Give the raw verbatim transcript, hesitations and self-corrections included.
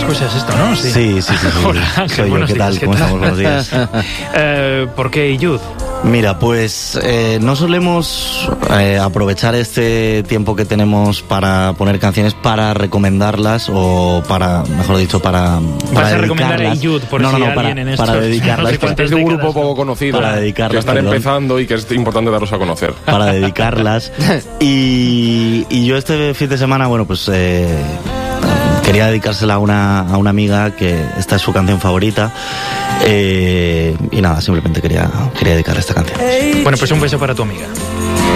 pues es esto, ¿no? Sí, sí, sí. sí, sí. Hola, Ángel, soy yo. buenos ¿Qué días, tal? ¿qué ¿Cómo tal? estamos? Buenos días. eh, ¿Por qué Iyud? Mira, pues eh, no solemos eh, aprovechar este tiempo que tenemos para poner canciones para recomendarlas o para, mejor dicho, para, para Vas a recomendar a Iyud por no, si no, no, alguien para, en estos, para dedicarlas. no sé Es cuántas de un décadas, grupo poco ¿no? conocido Para dedicarlas, que están perdón. empezando y que es importante darlos a conocer. Para dedicarlas. Y, y yo este fin de semana, bueno, pues eh, quería dedicársela a una, a una amiga que esta es su canción favorita. Eh, y nada, simplemente quería, quería dedicarle esta canción. Bueno, pues un beso para tu amiga.